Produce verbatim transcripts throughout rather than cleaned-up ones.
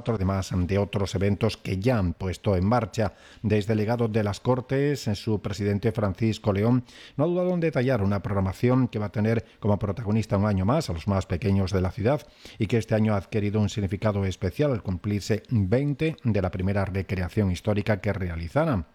veinticuatro, además de otros eventos que ya han puesto en marcha. Desde el legado de las Cortes, su presidente Francisco León no ha dudado en detallar una programación que va a tener como protagonista un año más a los más pequeños de la ciudad y que este año ha adquirido un significado especial al cumplirse veinte de la primera recreación histórica que realizarán.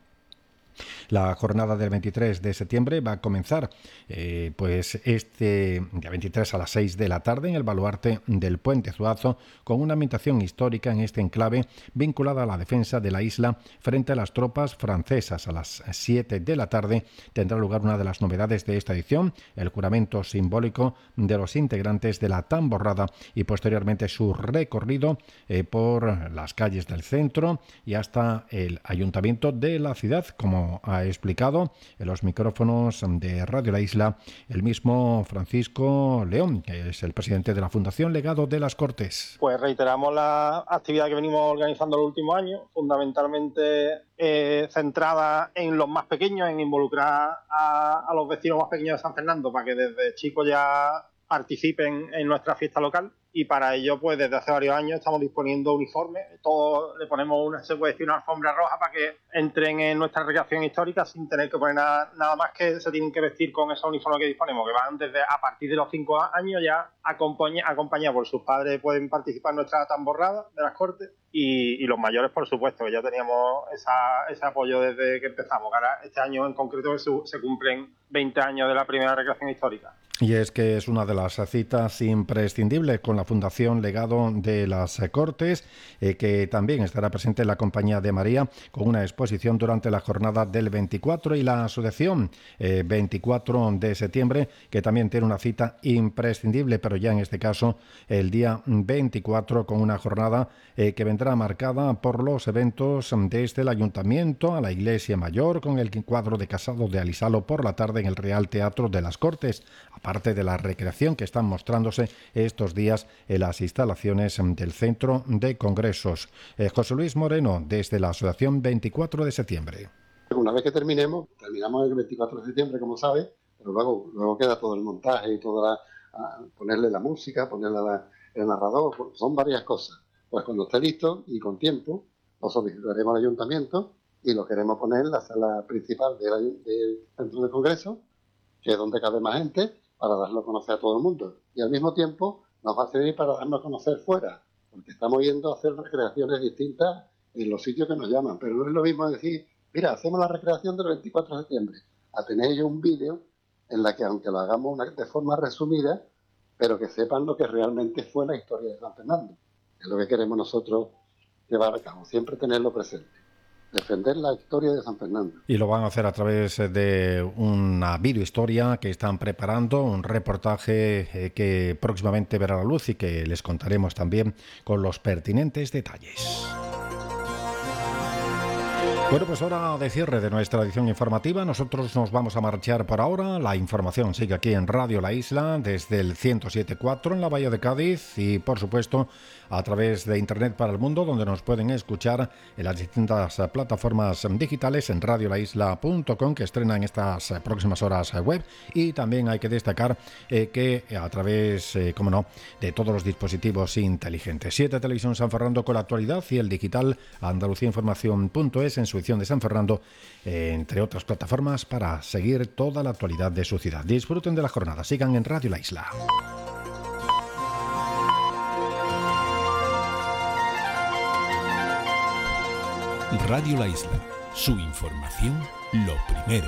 La jornada del veintitrés de septiembre va a comenzar eh, pues este día veintitrés a las seis de la tarde en el baluarte del Puente Zuazo, con una ambientación histórica en este enclave vinculada a la defensa de la isla frente a las tropas francesas. A las siete de la tarde tendrá lugar una de las novedades de esta edición, el juramento simbólico de los integrantes de la Tamborrada y posteriormente su recorrido eh, por las calles del centro y hasta el ayuntamiento de la ciudad, como ha explicado en los micrófonos de Radio La Isla el mismo Francisco León, que es el presidente de la Fundación Legado de las Cortes. Pues reiteramos la actividad que venimos organizando los últimos años, fundamentalmente eh, centrada en los más pequeños, en involucrar a, a los vecinos más pequeños de San Fernando para que desde chicos ya participen en nuestra fiesta local. Y para ello, pues desde hace varios años estamos disponiendo uniformes. Todos le ponemos una, se puede decir, una alfombra roja para que entren en nuestra recreación histórica sin tener que poner nada, nada más, que se tienen que vestir con ese uniforme que disponemos, que van desde a partir de los cinco años ya acompaña, acompañados por sus padres, pueden participar en nuestra tamborrada de las Cortes. Y, y los mayores, por supuesto, que ya teníamos esa, ese apoyo desde que empezamos. Ahora, este año en concreto se, se cumplen veinte años de la primera recreación histórica. Y es que es una de las citas imprescindibles con la Fundación Legado de las Cortes, eh, que también estará presente en la Compañía de María con una exposición durante la jornada del veinticuatro, y la asociación eh, veinticuatro de septiembre, que también tiene una cita imprescindible, pero ya en este caso el día veinticuatro, con una jornada eh, que vendrá marcada por los eventos desde el Ayuntamiento a la Iglesia Mayor, con el cuadro de Casado de Alisalo por la tarde en el Real Teatro de las Cortes, aparte de la recreación que están mostrándose estos días en las instalaciones del Centro de Congresos. Eh, José Luis Moreno, desde la Asociación veinticuatro de septiembre. Una vez que terminemos, terminamos el veinticuatro de septiembre, como sabes, pero luego, luego queda todo el montaje y toda la, ponerle la música, ponerle la, el narrador, son varias cosas. Pues cuando esté listo y con tiempo, lo solicitaremos al ayuntamiento y lo queremos poner en la sala principal del, del Centro de Congresos, que es donde cabe más gente, para darlo a conocer a todo el mundo. Y al mismo tiempo nos va a servir para darnos a conocer fuera, porque estamos yendo a hacer recreaciones distintas en los sitios que nos llaman. Pero no es lo mismo decir, mira, hacemos la recreación del veinticuatro de septiembre, a tener ellos un vídeo en la que, aunque lo hagamos una, de forma resumida, pero que sepan lo que realmente fue la historia de San Fernando. Es lo que queremos nosotros llevar a cabo, siempre tenerlo presente. Defender la historia de San Fernando. Y lo van a hacer a través de una videohistoria que están preparando, un reportaje eh, que próximamente verá la luz y que les contaremos también con los pertinentes detalles. Bueno, pues hora de cierre de nuestra edición informativa. Nosotros nos vamos a marchar por ahora. La información sigue aquí en Radio La Isla, desde el ciento siete punto cuatro en la Bahía de Cádiz y, por supuesto, a través de Internet para el mundo, donde nos pueden escuchar en las distintas plataformas digitales, en radio la isla punto com, que estrena en estas próximas horas web. Y también hay que destacar eh, que a través, eh, como no, de todos los dispositivos inteligentes. siete Televisión San Fernando con la actualidad y el digital andalucía información punto es en su edición de San Fernando, eh, entre otras plataformas, para seguir toda la actualidad de su ciudad. Disfruten de la jornada, sigan en Radio La Isla. Radio La Isla, su información lo primero.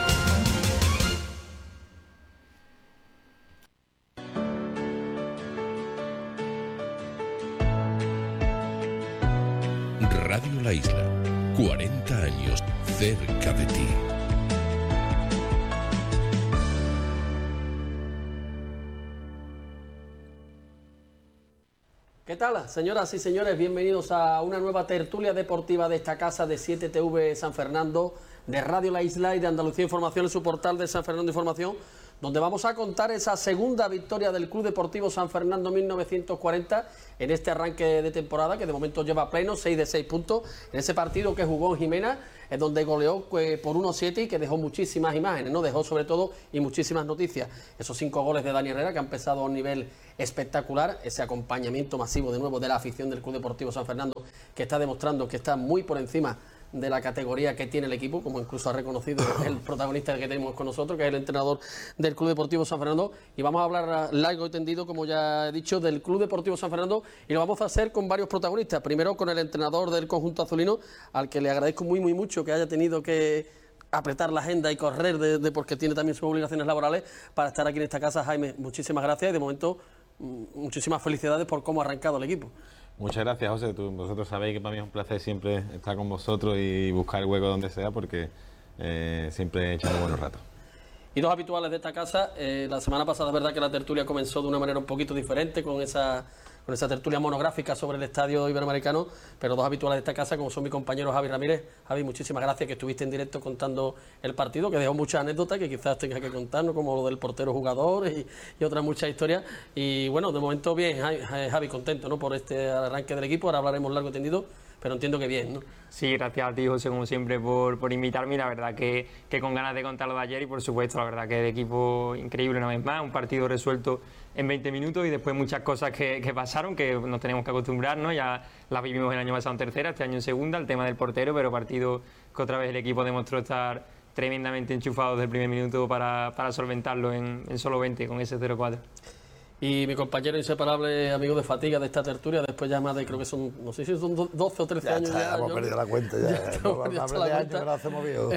Radio La Isla, cuarenta años cerca de ti. ¿Qué tal, señoras y señores? Bienvenidos a una nueva tertulia deportiva de esta casa de siete T V San Fernando, de Radio La Isla y de Andalucía Información, en su portal de San Fernando Información, donde vamos a contar esa segunda victoria del Club Deportivo San Fernando mil novecientos cuarenta en este arranque de temporada, que de momento lleva pleno, seis de seis puntos, en ese partido que jugó en Jimena, es donde goleó pues, por uno siete y que dejó muchísimas imágenes, ¿no? Dejó sobre todo y muchísimas noticias. Esos cinco goles de Dani Herrera, que ha empezado a un nivel espectacular, ese acompañamiento masivo de nuevo de la afición del Club Deportivo San Fernando, que está demostrando que está muy por encima de la categoría que tiene el equipo, como incluso ha reconocido el protagonista que tenemos con nosotros, que es el entrenador del Club Deportivo San Fernando. Y vamos a hablar largo y tendido, como ya he dicho, del Club Deportivo San Fernando, y lo vamos a hacer con varios protagonistas. Primero con el entrenador del conjunto azulino, al que le agradezco muy muy mucho que haya tenido que apretar la agenda y correr de, de porque tiene también sus obligaciones laborales para estar aquí en esta casa. Jaime, muchísimas gracias y de momento muchísimas felicidades por cómo ha arrancado el equipo. Muchas gracias, José. Tú, vosotros sabéis que para mí es un placer siempre estar con vosotros y buscar el hueco donde sea, porque eh, siempre echando buenos ratos. Y dos habituales de esta casa. Eh, la semana pasada es verdad que la tertulia comenzó de una manera un poquito diferente, con esa, con esa tertulia monográfica sobre el Estadio Iberoamericano, pero dos habituales de esta casa, como son mi compañero Javi Ramírez. Javi, muchísimas gracias, que estuviste en directo contando el partido, que dejó muchas anécdotas que quizás tengas que contarnos, como lo del portero jugador y, y otras muchas historias. Y bueno, de momento bien, Javi, contento, ¿no?, por este arranque del equipo. Ahora hablaremos largo y tendido, pero entiendo que bien, ¿no? Sí, gracias a ti, José, como siempre, por, por invitarme. La verdad que, que con ganas de contar lo de ayer y, por supuesto, la verdad que el equipo increíble una vez más, un partido resuelto en veinte minutos y después muchas cosas que, que pasaron, que nos tenemos que acostumbrar, ¿no? Ya las vivimos el año pasado en tercera, este año en segunda, el tema del portero, pero partido que otra vez el equipo demostró estar tremendamente enchufado desde el primer minuto para, para solventarlo en, en solo veinte con ese cero cuatro. Y mi compañero inseparable, amigo de fatiga de esta tertulia, después ya más de, creo que son, no sé si son doce o trece ya años. Está, ya hemos perdido la cuenta ya. ya no, no, no, de años que nos hacemos viejos.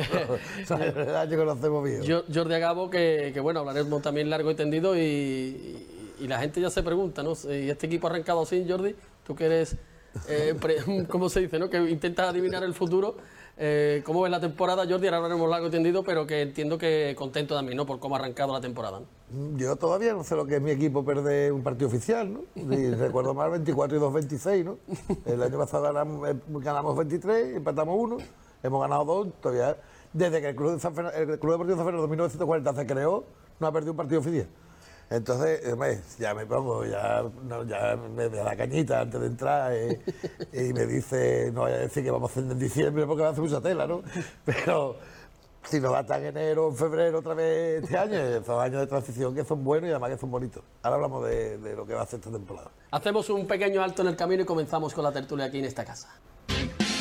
De años que nos hacemos viejos. Jordi Agabo, que, que bueno, hablaremos también largo y tendido, y, y, y la gente ya se pregunta, ¿no? Y este equipo ha arrancado así, Jordi, tú que eres, eh, pre, ¿cómo se dice, no?, que intentas adivinar el futuro. Eh, ¿Cómo ves la temporada, Jordi? Ahora hablaremos largo y tendido, pero que entiendo que contento también, ¿no?, por cómo ha arrancado la temporada, ¿no? Yo todavía no sé lo que es mi equipo perder un partido oficial, ¿no? Y recuerdo mal veinticuatro y dos veintiséis, ¿no? El año pasado ganamos, ganamos veintitrés, empatamos uno, hemos ganado dos, todavía. Desde que el Club, de San Fernando, el Club Deportivo San Fernando de mil novecientos cuarenta se creó, no ha perdido un partido oficial. Entonces, eh, ya me pongo, ya, no, ya me da la cañita antes de entrar eh, y me dice, no voy a decir que vamos a hacer en diciembre porque va a hacer mucha tela, ¿no? Pero si nos da hasta en enero, en febrero otra vez este año, son años de transición que son buenos y además que son bonitos. Ahora hablamos de, de lo que va a hacer esta temporada. Hacemos un pequeño alto en el camino y comenzamos con la tertulia aquí en esta casa.